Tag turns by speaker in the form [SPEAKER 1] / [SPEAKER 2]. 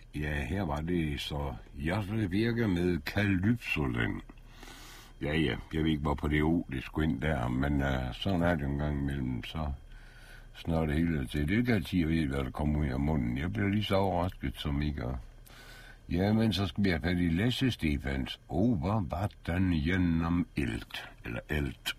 [SPEAKER 1] Ja, her var det så. Jeg virker med Calypso-land. Ja, jeg ved ikke, hvor på det det skulle ind der, men sådan er det en gang imellem, så snart det hele til. Det er ikke altid, jeg ved, hvad der kommer ud af munden. Jeg bliver lige så overrasket som I gør. Ja, men så skal vi have fat i Lasse Stefans. Over vatten gennem eld, eller eld.